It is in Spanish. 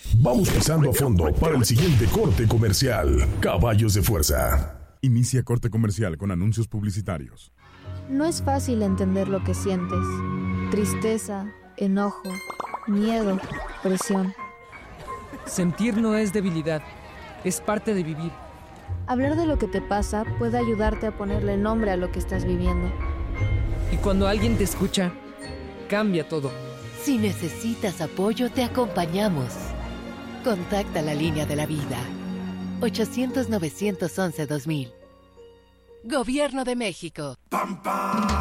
Vamos pisando a fondo para el siguiente corte comercial. Caballos de Fuerza. Inicia corte comercial con anuncios publicitarios. No es fácil entender lo que sientes. Tristeza, enojo, miedo, presión. Sentir no es debilidad, es parte de vivir. Hablar de lo que te pasa puede ayudarte a ponerle nombre a lo que estás viviendo. Y cuando alguien te escucha, cambia todo. Si necesitas apoyo, te acompañamos. Contacta la línea de la vida. 800-911-2000. Gobierno de México.